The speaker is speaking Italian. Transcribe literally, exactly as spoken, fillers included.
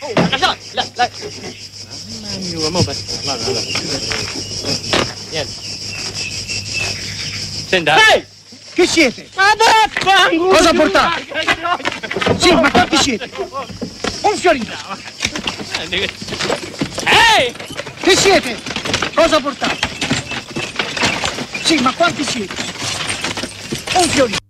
Oh, la, la, la, la. Mamma mia, mo' per... Guarda, guarda. Niente. Senta. Ehi! Chi siete? Ma vaffanculo! Cosa portate? Sì, ma quanti siete? Un fiorino. Ehi! Chi siete? Cosa portate? Sì, ma quanti siete? Un fiorino.